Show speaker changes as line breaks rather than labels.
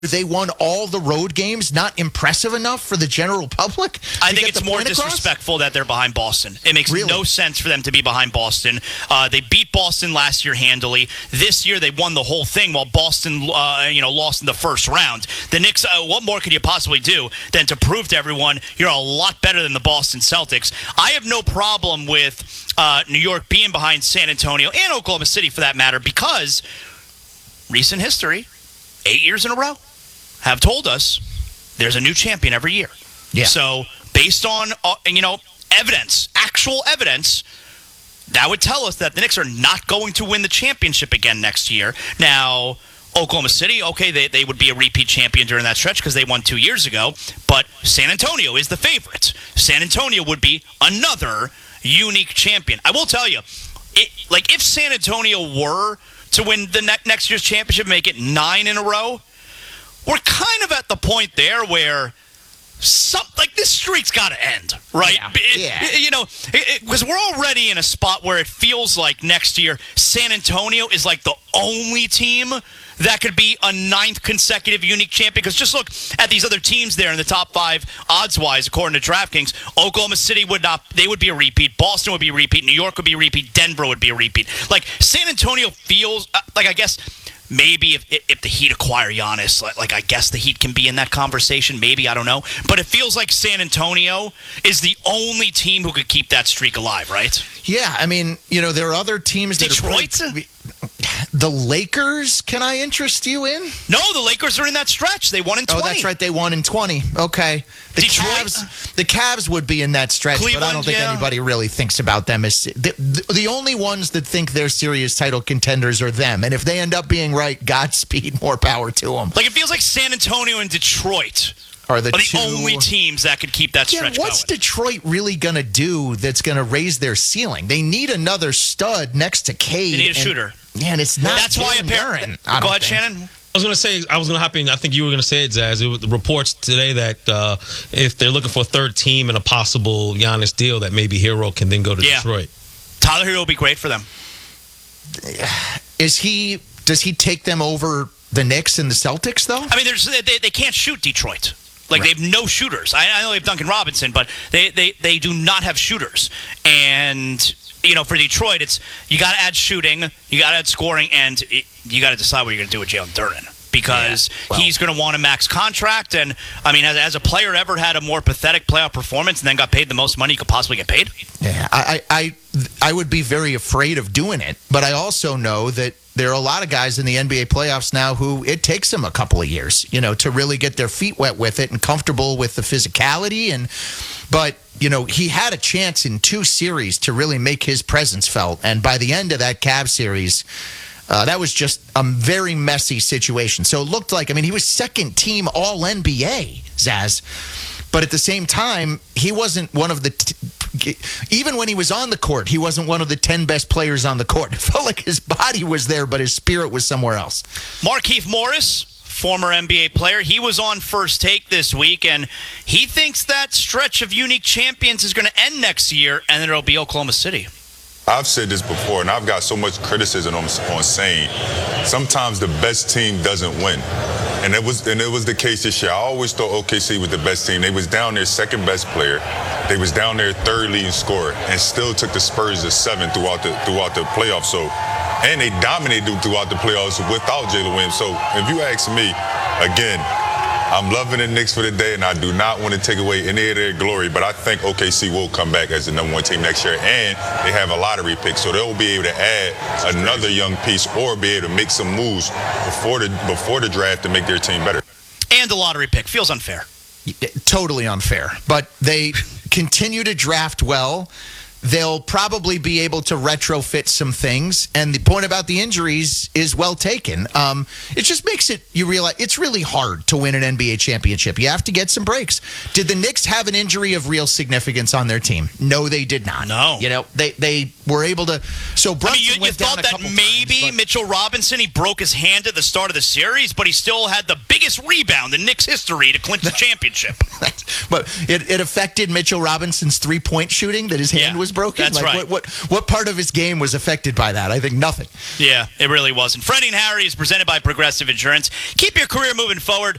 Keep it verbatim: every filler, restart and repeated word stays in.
they won all the road games not impressive enough for the general public?
I think it's more disrespectful that they're behind Boston. It makes really? no sense for them to be behind Boston. Uh, they beat Boston last year handily. This year they won the whole thing while Boston uh, you know, lost in the first round. The Knicks, uh, what more could you possibly do than to prove to everyone you're a lot better than the Boston Celtics? I have no problem with uh, New York being behind San Antonio and Oklahoma City for that matter because recent history, eight years in a row, have told us there's a new champion every year.
Yeah.
So based on, uh, you know, evidence, actual evidence, that would tell us that the Knicks are not going to win the championship again next year. Now, Oklahoma City, okay, they, they would be a repeat champion during that stretch because they won two years ago, but San Antonio is the favorite. San Antonio would be another unique champion. I will tell you, it, like if San Antonio were to win the ne- next year's championship, make it nine in a row, we're kind of at the point there where some like this streak's got to end, right?
Yeah.
It,
yeah.
It, you know, because we're already in a spot where it feels like next year San Antonio is like the only team that could be a ninth consecutive unique champion. Because just look at these other teams there in the top five odds-wise, according to DraftKings. Oklahoma City would not; they would be a repeat. Boston would be a repeat. New York would be a repeat. Denver would be a repeat. Like San Antonio feels uh, like I guess. Maybe if if the Heat acquire Giannis, like, like I guess the Heat can be in that conversation. Maybe, I don't know. But it feels like San Antonio is the only team who could keep that streak alive, right?
Yeah, I mean, you know, there are other teams that
Detroit?
Are pretty, the Lakers, can I interest you in?
No, the Lakers are in that stretch. They won in twenty.
Oh, that's right. They won in twenty. Okay. The
Detroit?
Cavs, the Cavs would be in that stretch,
Cleveland,
but I don't think
yeah.
anybody really thinks about them as the, the, the only ones that think they're serious title contenders are them. And if they end up being right, Godspeed, more power to them.
Like it feels like San Antonio and Detroit
are the,
are the
two,
only teams that could keep that
yeah,
stretch
what's
going.
Detroit really going to do that's going to raise their ceiling? They need another stud next to Cade.
They need a
and,
shooter.
Yeah, and it's not.
That's why apparently. Go ahead, think. Shannon.
I was going to say, I was going to hop in. I think you were going to say it, Zaz. It was the reports today that uh, if they're looking for a third team and a possible Giannis deal, that maybe Hero can then go to
yeah.
Detroit.
Tyler Hero will be great for them.
Is he? Does he take them over the Knicks and the Celtics, though?
I mean, there's they, they can't shoot Detroit. Like, right. They have no shooters. I, I know they have Duncan Robinson, but they, they, they do not have shooters. And, you know, for Detroit, it's you got to add shooting, you got to add scoring, and it, you got to decide what you're going to do with Jalen Duren. Because yeah, well, he's going to want a max contract. And, I mean, has, has a player ever had a more pathetic playoff performance and then got paid the most money you could possibly get paid?
Yeah, I, I, I would be very afraid of doing it. But I also know that there are a lot of guys in the N B A playoffs now who it takes them a couple of years, you know, to really get their feet wet with it and comfortable with the physicality. And but, you know, he had a chance in two series to really make his presence felt. And by the end of that Cavs series, uh, that was just a very messy situation. So it looked like, I mean, he was second team all N B A, Zaz. But at the same time, he wasn't one of the t- even when he was on the court, he wasn't one of the ten best players on the court. It felt like his body was there, but his spirit was somewhere else.
Markieff Morris, former N B A player, he was on First Take this week, and he thinks that stretch of unique champions is going to end next year, and then it'll be Oklahoma City.
I've said this before, and I've got so much criticism on, on saying sometimes the best team doesn't win. And it was and it was the case this year. I always thought O K C was the best team. They was down their second best player. They was down there third leading scorer and still took the Spurs to seven throughout the throughout the playoffs. So and they dominated throughout the playoffs without Jalen Williams. So if you ask me, again, I'm loving the Knicks for the day, and I do not want to take away any of their glory, but I think O K C will come back as the number one team next year, and they have a lottery pick, so they'll be able to add another young piece or be able to make some moves before the before the draft to make their team better.
And the lottery pick feels unfair.
Totally unfair, but they continue to draft well. They'll probably be able to retrofit some things. And the point about the injuries is well taken. Um, it just makes it, you realize, it's really hard to win an N B A championship. You have to get some breaks. Did the Knicks have an injury of real significance on their team? No, they did not.
No.
You know, they, they were able to. So Brunson
I mean, you, you
went
thought
down a
that
couple
maybe
times, but,
Mitchell Robinson, he broke his hand at the start of the series, but he still had the biggest rebound in Knicks history to clinch the championship.
But it, it affected Mitchell Robinson's three-point shooting that his hand
yeah.
was was broken?
That's
like,
right.
What, what what part of his game was affected by that? I think nothing.
Yeah, it really wasn't. Freddie and Harry is presented by Progressive Insurance. Keep your career moving forward.